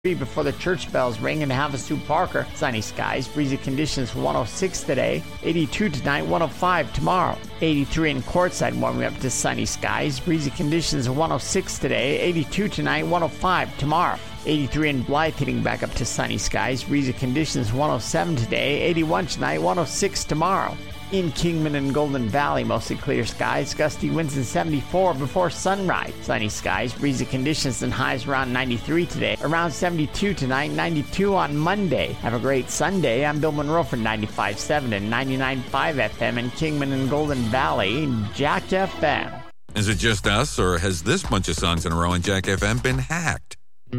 Before the church bells ring in Havasu Parker. Sunny skies, breezy conditions 106 today, 82 tonight, 105 tomorrow. 83 in Quartzsite, warming up to sunny skies, breezy conditions 106 today, 82 tonight, 105 tomorrow. 83 in Blythe, hitting back up to sunny skies, breezy conditions 107 today, 81 tonight, 106 tomorrow. In Kingman and Golden Valley, mostly clear skies, gusty winds in 74 before sunrise. Sunny skies, breezy conditions and highs around 93 today, around 72 tonight, 92 on Monday. Have a great Sunday. I'm Bill Monroe for 95.7 and 99.5 FM in Kingman and Golden Valley, Jack FM. Is it just us, or has this bunch of songs in a row in Jack FM been hacked?